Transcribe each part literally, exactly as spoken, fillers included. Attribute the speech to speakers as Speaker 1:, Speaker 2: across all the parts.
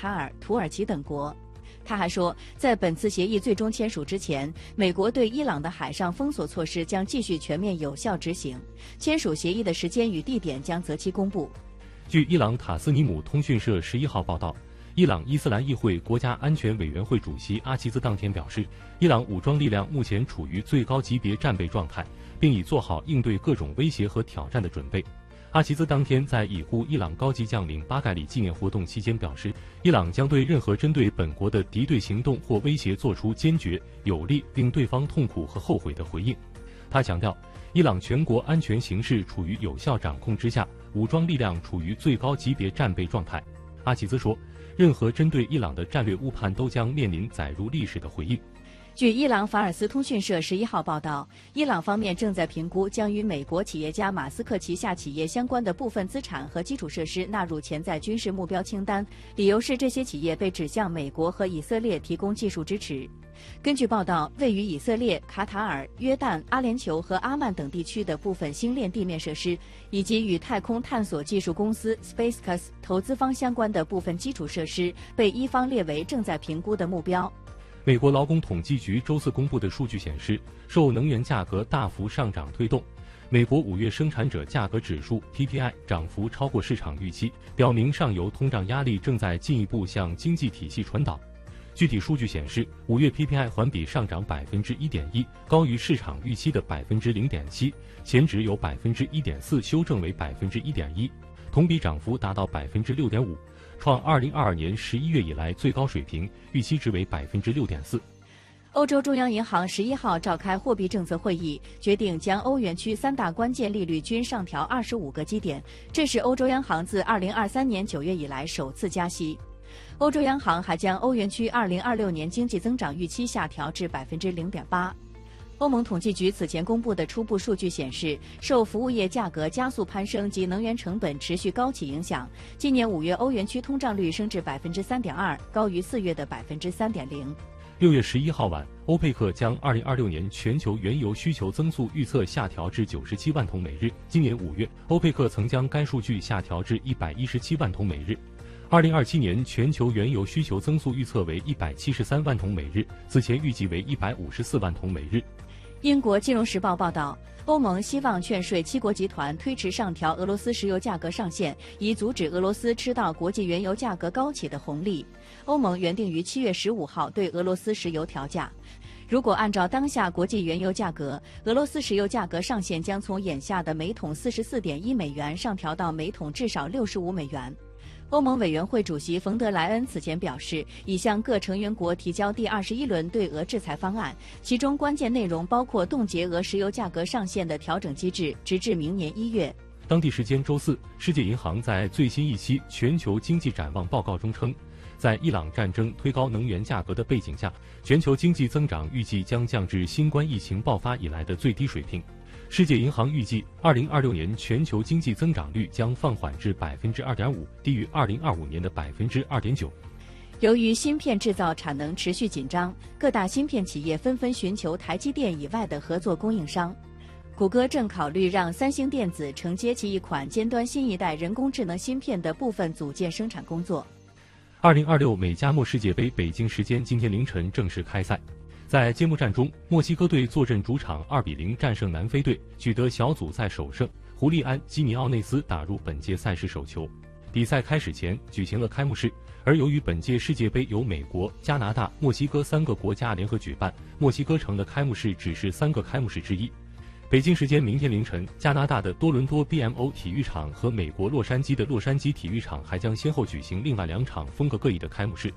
Speaker 1: 塔尔、土耳其等国。他还说，在本次协议最终签署之前，美国对伊朗的海上封锁措施将继续全面有效执行。签署协议的时间与地点将择期公布。
Speaker 2: 据伊朗塔斯尼姆通讯社十一号报道，伊朗伊斯兰议会国家安全委员会主席阿齐兹当天表示，伊朗武装力量目前处于最高级别战备状态，并已做好应对各种威胁和挑战的准备。阿齐兹当天在已故伊朗高级将领巴盖里纪念活动期间表示，伊朗将对任何针对本国的敌对行动或威胁作出坚决、有力令对方痛苦和后悔的回应。他强调，伊朗全国安全形势处于有效掌控之下，武装力量处于最高级别战备状态。阿齐兹说，任何针对伊朗的战略误判都将面临载入历史的回应。
Speaker 1: 据伊朗法尔斯通讯社十一号报道，伊朗方面正在评估将与美国企业家马斯克旗下企业相关的部分资产和基础设施纳入潜在军事目标清单，理由是这些企业被指向美国和以色列提供技术支持。根据报道，位于以色列、卡塔尔、约旦、阿联酋和阿曼等地区的部分星链地面设施，以及与太空探索技术公司 SpaceX 投资方相关的部分基础设施，被伊方列为正在评估的目标。
Speaker 2: 美国劳工统计局周四公布的数据显示，受能源价格大幅上涨推动，美国五月生产者价格指数 P P I 涨幅超过市场预期，表明上游通胀压力正在进一步向经济体系传导。具体数据显示，五月 P P I 环比上涨百分之一点一，高于市场预期的百分之零点七，前值由百分之一点四修正为百分之一点一，同比涨幅达到百分之六点五。创二零二二年十一月以来最高水平，预期值为百分之六点四。
Speaker 1: 欧洲中央银行十一号召开货币政策会议，决定将欧元区三大关键利率均上调二十五个基点，这是欧洲央行自二零二三年九月以来首次加息。欧洲央行还将欧元区二零二六年经济增长预期下调至百分之零点八。欧盟统计局此前公布的初步数据显示，受服务业价格加速攀升及能源成本持续高企影响，今年五月欧元区通胀率升至百分之三点二，高于四月的百分之三点零。
Speaker 2: 六月十一号晚，欧佩克将二零二六年全球原油需求增速预测下调至九十七万桶每日。今年五月，欧佩克曾将该数据下调至一百一十七万桶每日。二零二七年全球原油需求增速预测为一百七十三万桶每日，此前预计为一百五十四万桶每日。
Speaker 1: 英国金融时报报道，欧盟希望劝说七国集团推迟上调俄罗斯石油价格上限，以阻止俄罗斯吃到国际原油价格高企的红利。欧盟原定于七月十五号对俄罗斯石油调价。如果按照当下国际原油价格，俄罗斯石油价格上限将从眼下的每桶四十四点一美元上调到每桶至少六十五美元。欧盟委员会主席冯德莱恩此前表示，已向各成员国提交第二十一轮对俄制裁方案，其中关键内容包括冻结俄石油价格上限的调整机制，直至明年一月。
Speaker 2: 当地时间周四，世界银行在最新一期全球经济展望报告中称，在伊朗战争推高能源价格的背景下，全球经济增长预计将降至新冠疫情爆发以来的最低水平。世界银行预计，二零二六年全球经济增长率将放缓至百分之二点五，低于二零二五年的百分之二点九。
Speaker 1: 由于芯片制造产能持续紧张，各大芯片企业纷纷寻求台积电以外的合作供应商。谷歌正考虑让三星电子承接其一款尖端新一代人工智能芯片的部分组件生产工作。
Speaker 2: 二零二六美加墨世界杯北京时间今天凌晨正式开赛。在揭幕战中，墨西哥队坐镇主场二比零战胜南非队，取得小组赛首胜。胡利安·基尼奥内斯打入本届赛事首球。比赛开始前举行了开幕式，而由于本届世界杯由美国、加拿大、墨西哥三个国家联合举办，墨西哥城的开幕式只是三个开幕式之一。北京时间明天凌晨，加拿大的多伦多 B M O 体育场和美国洛杉矶的洛杉矶体育场还将先后举行另外两场风格各异的开幕式。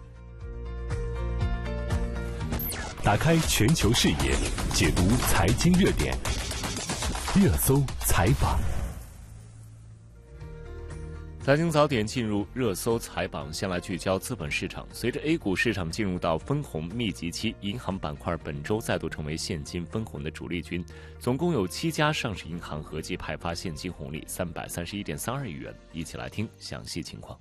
Speaker 3: 打开全球视野，解读财经热点，热搜采访。
Speaker 4: 财经早点进入热搜采访，先来聚焦资本市场。随着 A 股市场进入到分红密集期，银行板块本周再度成为现金分红的主力军，总共有七家上市银行合计派发现金红利三百三十一点三二亿元。一起来听详细情况。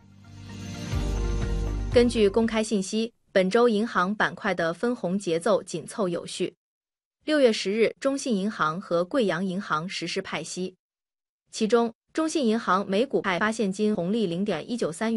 Speaker 5: 根据公开信息，本周银行板块的分红节奏紧凑有序。六月十日，中信银行和贵阳银行实施派息，其中中信银行每股派发现金红利 零点一九三元，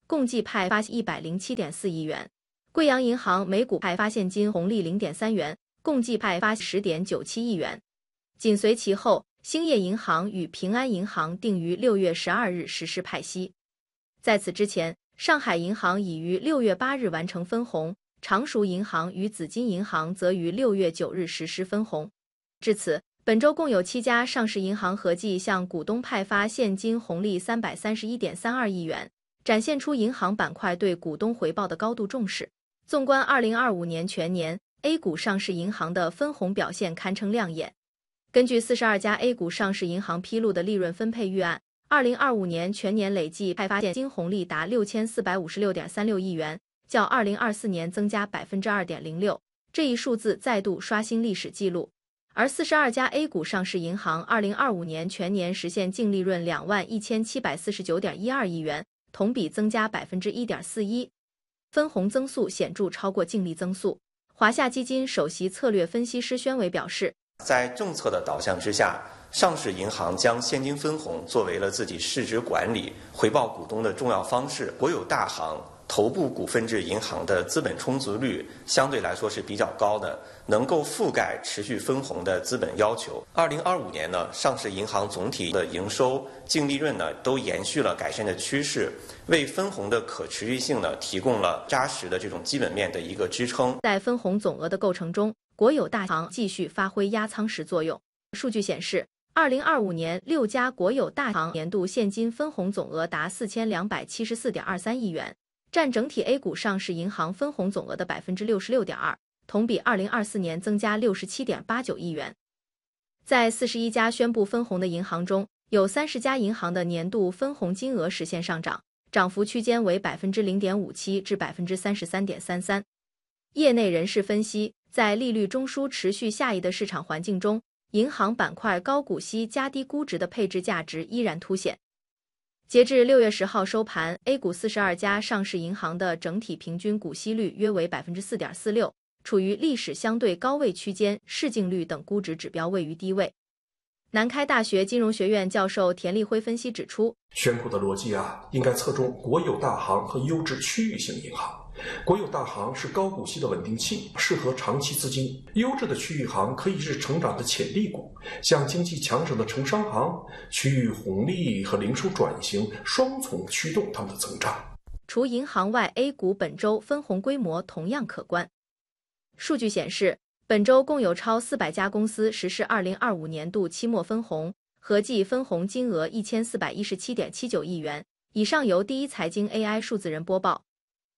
Speaker 5: 共计派发一百零七点四亿元。贵阳银行每股派发现金红利 零点三元，共计派发 十点九七亿元。紧随其后，兴业银行与平安银行定于六月十二日实施派息。在此之前，上海银行已于六月八日完成分红，常熟银行与紫金银行则于六月九日实施分红。至此，本周共有七家上市银行合计向股东派发现金红利 三百三十一点三二亿元，展现出银行板块对股东回报的高度重视。纵观二零二五年全年 ，A 股上市银行的分红表现堪称亮眼。根据四十二家 A 股上市银行披露的利润分配预案，二零二五年全年累计派发现金红利达六千四百五十六点三六亿元，较二零二四年增加 百分之二点零六， 这一数字再度刷新历史记录。而四十二家 A 股上市银行二零二五年全年实现净利润两万一千七百四十九点一二亿元，同比增加 百分之一点四一， 分红增速显著超过净利增速。华夏基金首席策略分析师宣伟表示，
Speaker 6: 在政策的导向之下，上市银行将现金分红作为了自己市值管理、回报股东的重要方式。国有大行、头部股份制银行的资本充足率相对来说是比较高的，能够覆盖持续分红的资本要求。二零二五年呢，上市银行总体的营收、净利润呢都延续了改善的趋势，为分红的可持续性呢提供了扎实的这种基本面的一个支撑。
Speaker 5: 在分红总额的构成中，国有大行继续发挥压舱石作用。数据显示，二零二五年六家国有大行年度现金分红总额达四千两百七十四点二三亿元，占整体 A 股上市银行分红总额的 百分之六十六点二， 同比二零二四年增加 六十七点八九亿元。在四十一家宣布分红的银行中，有三十家银行的年度分红金额实现上涨，涨幅区间为 百分之零点五七 至 百分之三十三点三三。业内人士分析，在利率中枢持续下移的市场环境中，银行板块高股息加低估值的配置价值依然凸显。截至六月十号收盘 ，A 股四十二家上市银行的整体平均股息率约为 百分之四点四六， 处于历史相对高位区间，市净率等估值指标位于低位。南开大学金融学院教授田立辉分析指出，
Speaker 7: 选股的逻辑啊，应该侧重国有大行和优质区域性银行。国有大行是高股息的稳定器，适合长期资金；优质的区域行可以是成长的潜力股，像经济强省的城商行，区域红利和零售转型双重驱动它们的增长。
Speaker 5: 除银行外 ，A 股本周分红规模同样可观。数据显示，本周共有超四百家公司实施二零二五年度期末分红，合计分红金额一千四百一十七点七九亿元。以上由第一财经 A I 数字人播报。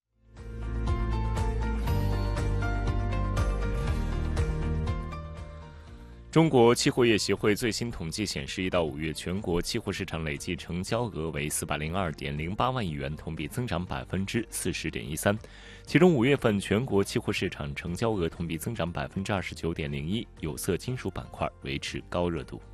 Speaker 4: 中国期货业协会最新统计显示，一到五月全国期货市场累计成交额为四百零二点零八万亿元，同比增长百分之四十点一三。其中五月份全国期货市场成交额同比增长百分之二十九点零一，有色金属板块维持高热度。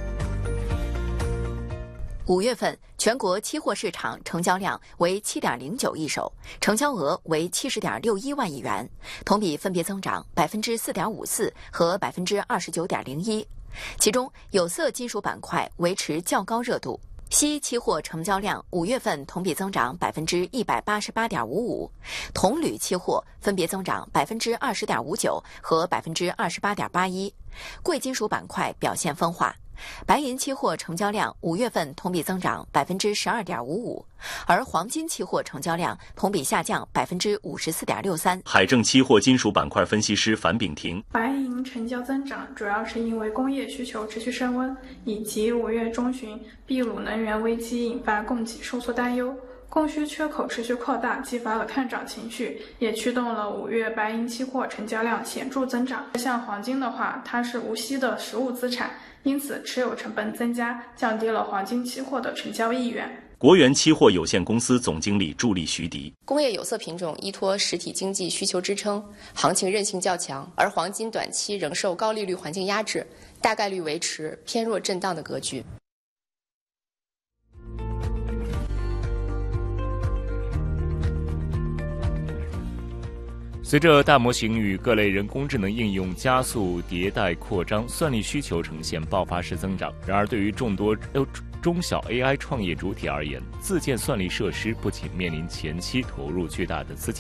Speaker 8: 五月份全国期货市场成交量为 七点零九亿手，成交额为 七十点六一万亿元，同比分别增长 百分之四点五四 和 百分之二十九点零一。其中有色金属板块维持较高热度，锡期货成交量五月份同比增长 百分之一百八十八点五五， 铜铝期货分别增长 百分之二十点五九 和 百分之二十八点八一。贵金属板块表现分化，白银期货成交量五月份同比增长 百分之十二点五五， 而黄金期货成交量同比下降 百分之五十四点六三。
Speaker 9: 海正期货金属板块分析师樊炳廷，
Speaker 10: 白银成交增长主要是因为工业需求持续升温，以及五月中旬秘鲁能源危机引发供给收缩担忧，供需缺口持续扩大，激发了看涨情绪，也驱动了五月白银期货成交量显著增长。像黄金的话，它是无息的实物资产，因此持有成本增加，降低了黄金期货的成交意愿。
Speaker 9: 国元期货有限公司总经理助理徐迪，
Speaker 11: 工业有色品种依托实体经济需求支撑，行情韧性较强，而黄金短期仍受高利率环境压制，大概率维持偏弱震荡的格局。
Speaker 4: 随着大模型与各类人工智能应用加速迭代扩张，算力需求呈现爆发式增长。然而，对于众多中小 A I 创业主体而言，自建算力设施不仅面临前期投入巨大的资金